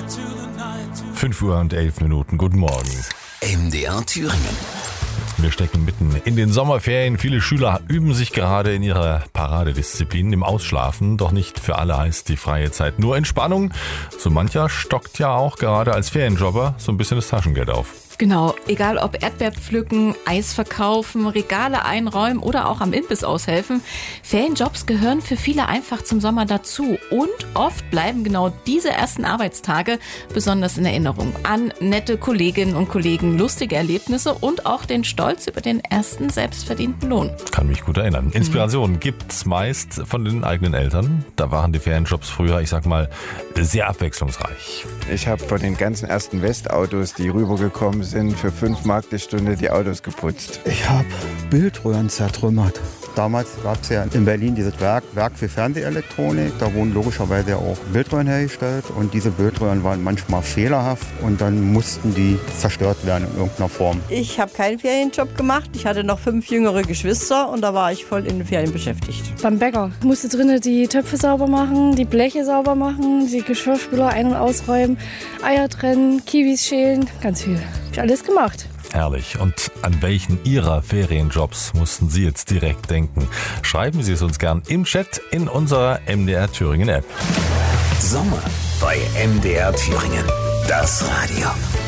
5:11 Uhr. Guten Morgen. MDR Thüringen. Wir stecken mitten in den Sommerferien. Viele Schüler üben sich gerade in ihrer Paradedisziplin, im Ausschlafen. Doch nicht für alle heißt die freie Zeit nur Entspannung. So mancher stockt ja auch gerade als Ferienjobber so ein bisschen das Taschengeld auf. Genau, egal ob Erdbeer pflücken, Eis verkaufen, Regale einräumen oder auch am Imbiss aushelfen. Ferienjobs gehören für viele einfach zum Sommer dazu. Und oft bleiben genau diese ersten Arbeitstage besonders in Erinnerung an nette Kolleginnen und Kollegen, lustige Erlebnisse und auch den Stolz über den ersten selbstverdienten Lohn. Kann mich gut erinnern. Inspiration gibt's meist von den eigenen Eltern. Da waren die Ferienjobs früher, ich sag mal, sehr abwechslungsreich. Ich habe von den ganzen ersten Westautos, die rübergekommen sind, für 5 Mark die Stunde die Autos geputzt. Ich habe Bildröhren zertrümmert. Damals gab es ja in Berlin dieses Werk für Fernsehelektronik. Da wurden logischerweise auch Bildröhren hergestellt. Und diese Bildröhren waren manchmal fehlerhaft und dann mussten die zerstört werden in irgendeiner Form. Ich habe keinen Ferienjob gemacht. Ich hatte noch 5 jüngere Geschwister und da war ich voll in den Ferien beschäftigt. Beim Bäcker. Ich musste drinnen die Töpfe sauber machen, die Bleche sauber machen, die Geschirrspüler ein- und ausräumen, Eier trennen, Kiwis schälen, ganz viel. Hab ich alles gemacht. Herrlich. Und an welchen Ihrer Ferienjobs mussten Sie jetzt direkt denken? Schreiben Sie es uns gern im Chat in unserer MDR Thüringen App. Sommer bei MDR Thüringen. Das Radio.